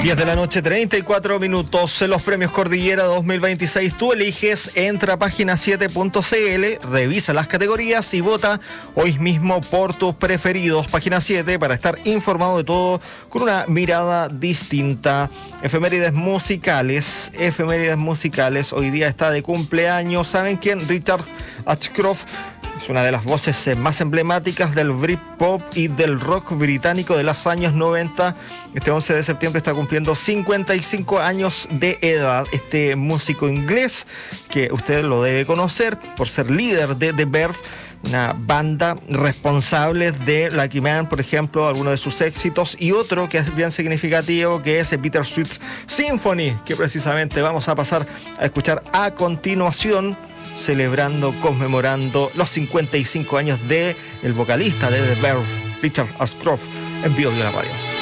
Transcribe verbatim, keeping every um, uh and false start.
diez de la noche, treinta y cuatro minutos. En los premios Cordillera dos mil veintiséis, tú eliges, entra a página siete punto c l, revisa las categorías y vota hoy mismo por tus preferidos. Página siete para estar informado de todo con una mirada distinta. Efemérides musicales, efemérides musicales. Hoy día está de cumpleaños. ¿Saben quién? Richard Ashcroft. Es una de las voces más emblemáticas del Britpop y del rock británico de los años noventa. Este once de septiembre está cumpliendo cincuenta y cinco años de edad. Este músico inglés, que usted lo debe conocer por ser líder de The Verve, una banda responsable de Lucky Man, por ejemplo, algunos de sus éxitos, y otro que es bien significativo, que es Bittersweet Symphony, que precisamente vamos a pasar a escuchar a continuación, celebrando, conmemorando los cincuenta y cinco años de el vocalista de The Verve, Richard Ashcroft, en Vivo de la Radio.